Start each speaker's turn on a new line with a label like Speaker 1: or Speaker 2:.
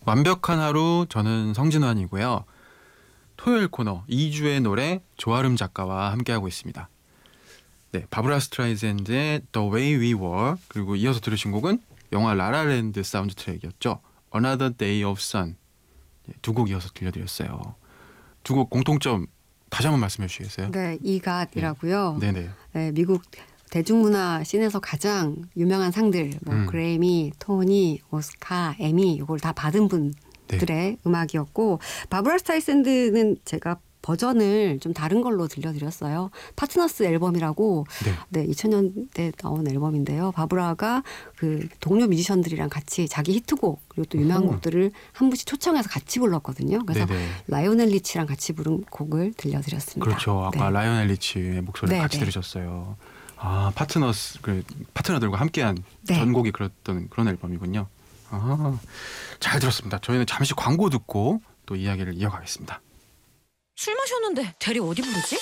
Speaker 1: 완벽한 하루, 저는 성진환이고요. 토요일 코너 2주의 노래 조아름 작가와 함께하고 있습니다. 네, 바브라 스트라이샌드의 The Way We Were, 그리고 이어서 들으신 곡은 영화 라라랜드 사운드 트랙이었죠. Another Day of Sun. 두 곡 이어서 들려드렸어요. 두 곡 공통점 다시 한번 말씀해 주시겠어요?
Speaker 2: 네, 이갓이라고요.
Speaker 1: 네네.
Speaker 2: 네, 미국 대중문화 씬에서 가장 유명한 상들, 뭐 그래미, 토니, 오스카, 에미 이걸 다 받은 분들의 음악이었고, 바브라 스트라이샌드는 제가 버전을 좀 다른 걸로 들려드렸어요. 파트너스 앨범이라고 네, 2000년대 나온 앨범인데요. 바브라가 그 동료 뮤지션들이랑 같이 자기 히트곡 그리고 또 유명한 곡들을 한 분씩 초청해서 같이 불렀거든요. 그래서 라이오넬 리치랑 같이 부른 곡을 들려드렸습니다.
Speaker 1: 그렇죠. 아까
Speaker 2: 네.
Speaker 1: 라이오넬 리치의 목소리를 같이 들으셨어요. 아, 파트너들과 함께한 전곡이 그랬던 그런 앨범이군요. 아, 잘 들었습니다. 저희는 잠시 광고 듣고 또 이야기를 이어가겠습니다.
Speaker 3: 술 마셨는데 대리 어디 부르지?